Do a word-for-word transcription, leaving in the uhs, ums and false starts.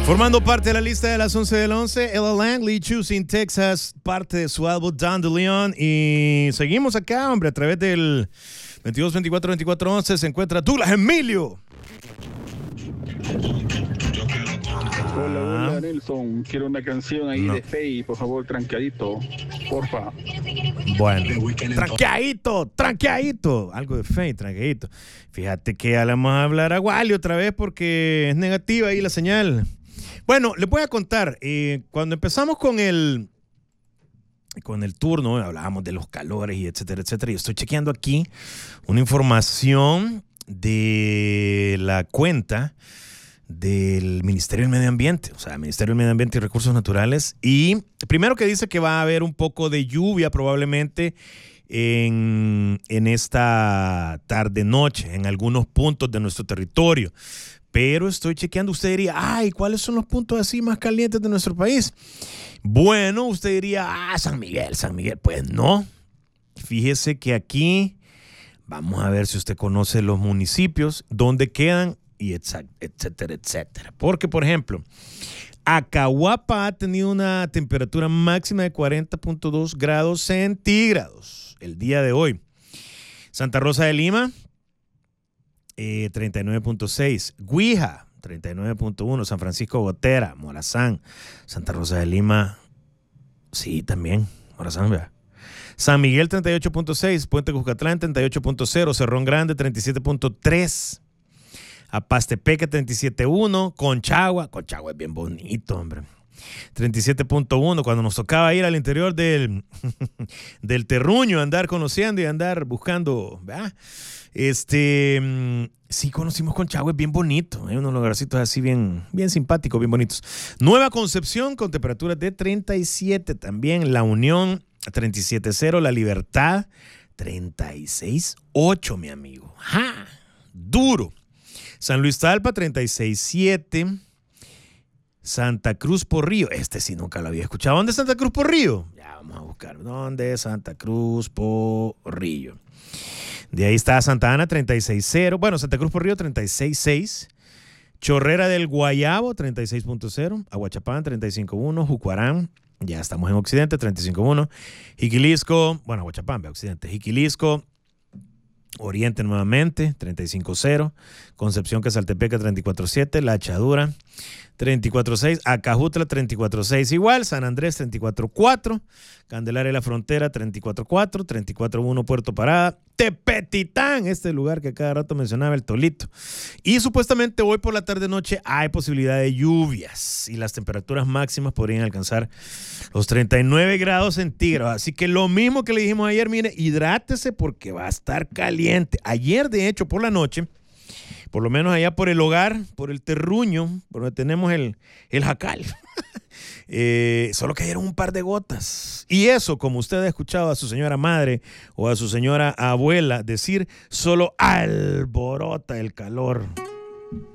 Formando parte de la lista de las once del once, Ella Langley, Choosing Texas, parte de su álbum Dandelion. Y seguimos acá, hombre, a través del veintidós veinticuatro veinticuatro once se encuentra Douglas Emilio. Hola, hola, Nelson. Quiero una canción ahí no. de Faye, por favor, tranqueadito, porfa. Bueno, tranqueadito, tranqueadito. Algo de Faye, tranqueadito. Fíjate que ya le vamos a hablar a Wally otra vez porque es negativa ahí la señal. Bueno, les voy a contar, eh, cuando empezamos con el, con el turno, hablábamos de los calores y etcétera, etcétera, y estoy chequeando aquí una información de la cuenta del Ministerio del Medio Ambiente, o sea, Ministerio del Medio Ambiente y Recursos Naturales, y primero que dice que va a haber un poco de lluvia probablemente en, en esta tarde-noche, en algunos puntos de nuestro territorio. Pero estoy chequeando, usted diría, ay, ¿cuáles son los puntos así más calientes de nuestro país? Bueno, usted diría, ah, San Miguel, San Miguel. Pues no. Fíjese que aquí, vamos a ver si usted conoce los municipios, dónde quedan, y etcétera, etcétera. Porque, por ejemplo, Acahuapa ha tenido una temperatura máxima de cuarenta punto dos grados centígrados el día de hoy. Santa Rosa de Lima, Eh, treinta y nueve punto seis, Guija treinta y nueve punto uno, San Francisco Gotera, Morazán, Santa Rosa de Lima, sí, también, Morazán, vea. San Miguel treinta y ocho punto seis, Puente Cuscatlán treinta y ocho punto cero, Cerrón Grande treinta y siete punto tres, Apastepeque treinta y siete punto uno, Conchagua, Conchagua es bien bonito, hombre, treinta y siete punto uno, cuando nos tocaba ir al interior del, del terruño, andar conociendo y andar buscando, ¿verdad? Este, sí conocimos Conchagua, es bien bonito, hay unos lugarcitos así bien, bien simpáticos, bien bonitos. Nueva Concepción con temperaturas de treinta y siete, también La Unión treinta y siete punto cero, La Libertad treinta y seis punto ocho, mi amigo, ¡ja! Duro. San Luis Talpa treinta y seis punto siete, Santa Cruz Porrillo, este sí nunca lo había escuchado. ¿Dónde es Santa Cruz Porrillo? Ya vamos a buscar, ¿dónde es Santa Cruz Porrillo? De ahí está Santa Ana treinta y seis punto cero, bueno, Santa Cruz Porrillo treinta y seis punto seis, Chorrera del Guayabo treinta y seis punto cero, Aguachapán treinta y cinco punto uno, Jucuarán, ya estamos en Occidente, treinta y cinco punto uno, Jiquilisco, bueno, Aguachapán, Occidente, Jiquilisco, Oriente nuevamente, treinta y cinco punto cero, Concepción Quezaltepeque treinta y cuatro punto siete, La Echadura treinta y cuatro punto seis, Acajutla treinta y cuatro punto seis igual, San Andrés treinta y cuatro punto cuatro, Candelaria de la Frontera treinta y cuatro punto cuatro, treinta y cuatro punto uno Puerto Parada, Tepetitán, este lugar que cada rato mencionaba el Tolito. Y supuestamente hoy por la tarde-noche hay posibilidad de lluvias y las temperaturas máximas podrían alcanzar los treinta y nueve grados centígrados. Así que lo mismo que le dijimos ayer, mire, hidrátese porque va a estar caliente. Ayer, de hecho, por la noche, por lo menos allá por el hogar, por el terruño, por donde tenemos el, el jacal, eh, solo cayeron un par de gotas. Y eso, como usted ha escuchado a su señora madre o a su señora abuela decir, solo alborota el calor.